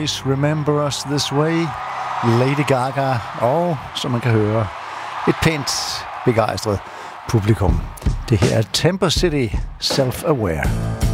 Always Remember Us This Way, Lady Gaga og, som man kan høre, et pænt begejstret publikum. Det her er Temper City Self-Aware.